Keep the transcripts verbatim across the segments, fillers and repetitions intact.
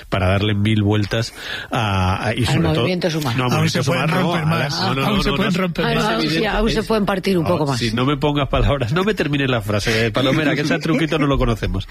para darle mil vueltas a, a y sobre al todo movimiento sumar. No, aún se pueden sumar, romper no, más, no, no, aún no, se no, pueden no, romper Ah, más. no, aún, sí, aún se pueden partir un no, poco más. Si no me pongas palabras, no me termines la frase, Palomera, que ese truquito no lo conocemos.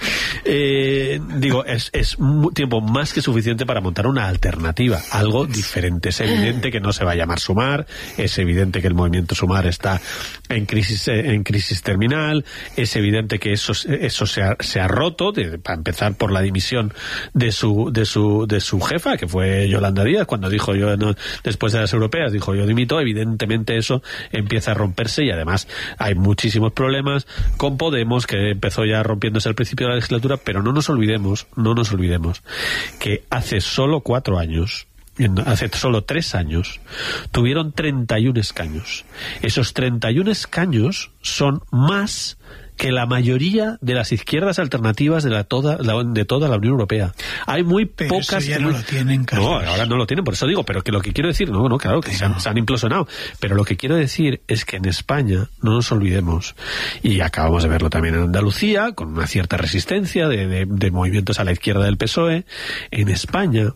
Eh, digo, es, es tiempo más que suficiente para montar una alternativa, algo diferente. Es evidente que no se va a llamar Sumar, es evidente que el movimiento Sumar está en crisis en crisis terminal, es evidente que eso eso se ha, se ha roto, de, para empezar por la dimisión de su de su de su jefa, que fue Yolanda Díaz, cuando dijo yo no, después de las europeas, dijo yo dimito. Evidentemente eso empieza a romperse y además hay muchísimos problemas con Podemos, que empezó ya rompiéndose al principio de la legislatura, pero no nos olvidemos, no nos olvidemos que hace solo cuatro años hace solo tres años, tuvieron treinta y un escaños. Esos treinta y un escaños son más que la mayoría de las izquierdas alternativas de la toda la, de toda la Unión Europea. Hay muy pero pocas... Eso ya que no muy... lo tienen, Carlos. No, ahora no lo tienen, por eso digo, pero que lo que quiero decir, no, no, claro, que se han, se han implosionado, pero lo que quiero decir es que en España, no nos olvidemos, y acabamos de verlo también en Andalucía, con una cierta resistencia de, de, de movimientos a la izquierda del P S O E, en España,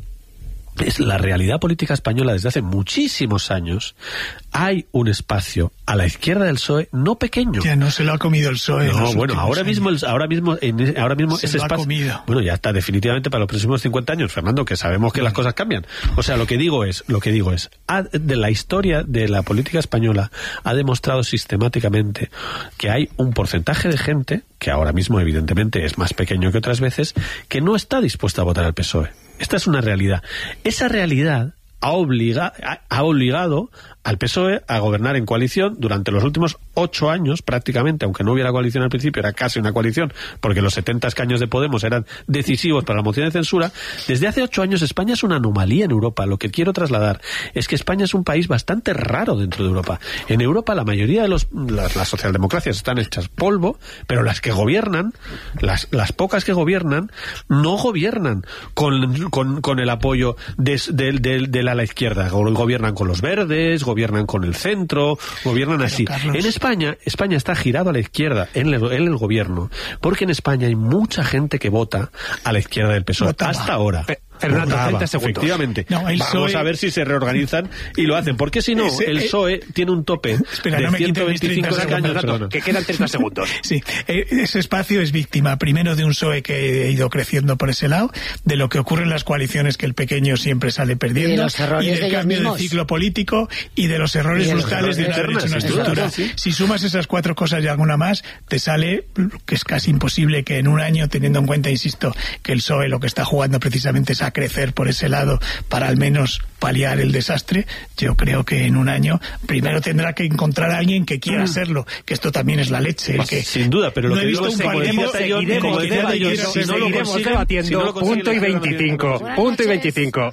es la realidad política española desde hace muchísimos años. Hay un espacio a la izquierda del P S O E no pequeño. Ya no se lo ha comido el P S O E. No, bueno, ahora mismo, el, ahora mismo, en, ahora mismo se ese lo ha espacio. Comido. Bueno, ya está definitivamente para los próximos cincuenta años, Fernando, que sabemos que las cosas cambian. O sea, lo que digo es, lo que digo es, ha, de la historia de la política española ha demostrado sistemáticamente que hay un porcentaje de gente que ahora mismo evidentemente es más pequeño que otras veces, que no está dispuesta a votar al P S O E. Esta es una realidad. Esa realidad ha, obliga, ha, ha obligado al P S O E a gobernar en coalición durante los últimos ocho años, prácticamente, aunque no hubiera coalición al principio, era casi una coalición, porque los setenta escaños de Podemos eran decisivos para la moción de censura. Desde hace ocho años España es una anomalía en Europa. Lo que quiero trasladar es que España es un país bastante raro dentro de Europa. En Europa la mayoría de los, las, las socialdemocracias están hechas polvo, pero las que gobiernan, las, las pocas que gobiernan, no gobiernan con, con, con el apoyo de, de, de, de la, la izquierda. Gobiernan con los verdes, gobiernan con el centro, gobiernan así. Carlos... En España, España está girado a la izquierda en el, en el gobierno, porque en España hay mucha gente que vota a la izquierda del P S O E. Votaba. Hasta ahora. Pe Fernando, treinta segundos. Efectivamente. No, Vamos P S O E... a ver si se reorganizan y lo hacen. Porque si no, ese, el P S O E eh... tiene un tope Espera, de no ciento veinticinco escaños. Que quedan treinta segundos. Sí, ese espacio es víctima, primero, de un P S O E que ha ido creciendo por ese lado, de lo que ocurre en las coaliciones, que el pequeño siempre sale perdiendo, y, de los errores y del de cambio mismos. de ciclo político y de los errores de brutales de, de haber hecho una estructura. ¿Sí? Si sumas esas cuatro cosas y alguna más, te sale que es casi imposible que en un año, teniendo en cuenta, insisto, que el P S O E lo que está jugando precisamente es a crecer por ese lado para al menos paliar el desastre. Yo creo que en un año primero tendrá que encontrar a alguien que quiera serlo, que esto también es la leche. El que sin duda, pero lo no que he visto digo un seguiremos, seguiremos debatiendo, si no seguiremos debatiendo, si no punto y veinticinco, punto y veinticinco.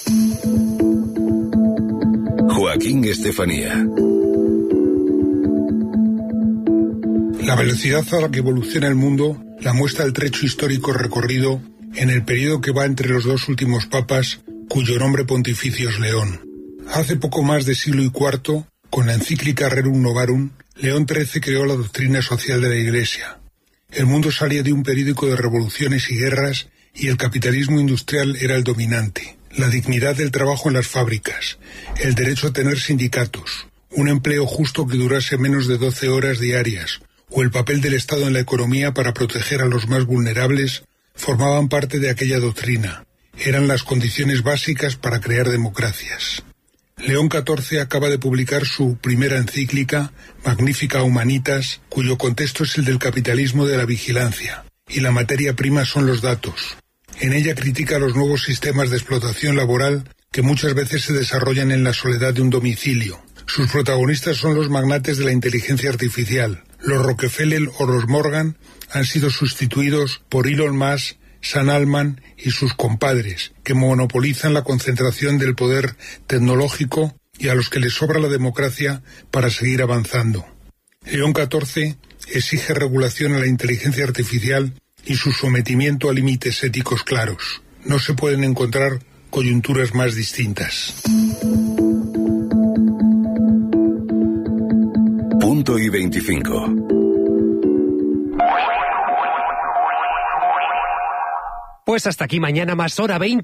Joaquín Estefanía. La velocidad a la que evoluciona el mundo la muestra el trecho histórico recorrido en el periodo que va entre los dos últimos papas, cuyo nombre pontificio es León. Hace poco más de siglo y cuarto, con la encíclica Rerum Novarum, León trece creó la doctrina social de la Iglesia. El mundo salía de un período de revoluciones y guerras y el capitalismo industrial era el dominante. La dignidad del trabajo en las fábricas, el derecho a tener sindicatos, un empleo justo que durase menos de doce horas diarias, o el papel del Estado en la economía para proteger a los más vulnerables, formaban parte de aquella doctrina. Eran las condiciones básicas para crear democracias. León catorce acaba de publicar su primera encíclica, Magnificat Humanitas, cuyo contexto es el del capitalismo de la vigilancia, y la materia prima son los datos. En ella critica los nuevos sistemas de explotación laboral que muchas veces se desarrollan en la soledad de un domicilio. Sus protagonistas son los magnates de la inteligencia artificial. Los Rockefeller o los Morgan han sido sustituidos por Elon Musk, Sam Altman y sus compadres, que monopolizan la concentración del poder tecnológico y a los que les sobra la democracia para seguir avanzando. León catorce exige regulación a la inteligencia artificial y su sometimiento a límites éticos claros. No se pueden encontrar coyunturas más distintas. Punto y veinticinco. Pues hasta aquí mañana más hora veinte.